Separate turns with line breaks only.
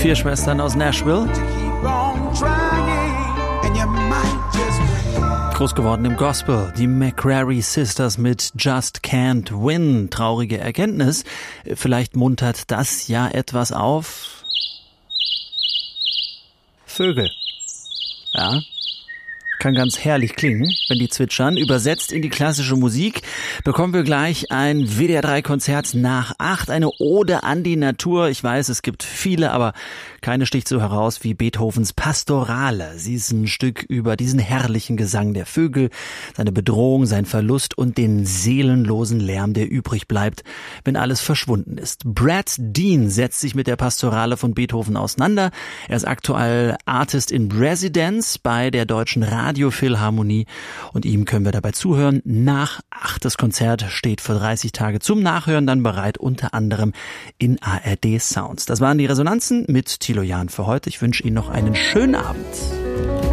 4 Schwestern aus Nashville. Groß geworden im Gospel, die McCrary Sisters mit Just Can't Win. Traurige Erkenntnis. Vielleicht muntert das ja etwas auf. Vögel. Ja. Kann ganz herrlich klingen, wenn die zwitschern. Übersetzt in die klassische Musik bekommen wir gleich ein WDR 3 Konzert nach 8, eine Ode an die Natur. Ich weiß, es gibt viele, aber keine sticht so heraus wie Beethovens Pastorale. Sie ist ein Stück über diesen herrlichen Gesang der Vögel, seine Bedrohung, sein Verlust und den seelenlosen Lärm, der übrig bleibt, wenn alles verschwunden ist. Brad Dean setzt sich mit der Pastorale von Beethoven auseinander. Er ist aktuell Artist in Residence bei der Deutschen Radiophilharmonie und ihm können wir dabei zuhören. Nach 8. Das Konzert steht für 30 Tage zum Nachhören dann bereit, unter anderem in ARD Sounds. Das waren die Resonanzen mit Thilo Jahn für heute. Ich wünsche Ihnen noch einen schönen Abend.